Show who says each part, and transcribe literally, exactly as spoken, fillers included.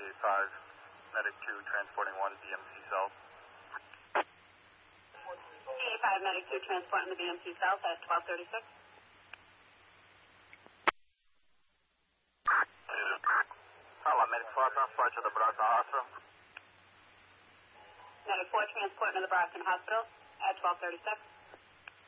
Speaker 1: five, Medic two, transporting one, B M C South.
Speaker 2: P A five, Medic two, transporting the B M C South at twelve thirty-six.
Speaker 1: Hello, Medic four, transport to the Brockton Hospital.
Speaker 2: Medic four, transporting to the Brockton Hospital at twelve thirty-six.